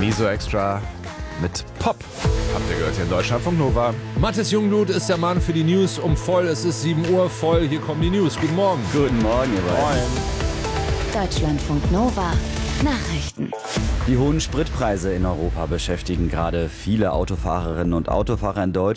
Miso Extra mit Pop. Habt ihr gehört hier in Deutschlandfunk Nova. Mathis Jungblut ist der Mann für die News um voll. Es ist 7 Uhr voll. Hier kommen die News. Guten Morgen. Guten Morgen, ihr beiden. Deutschlandfunk Nova. Nachrichten. Die hohen Spritpreise in Europa beschäftigen gerade viele Autofahrerinnen und Autofahrer in Deutschland.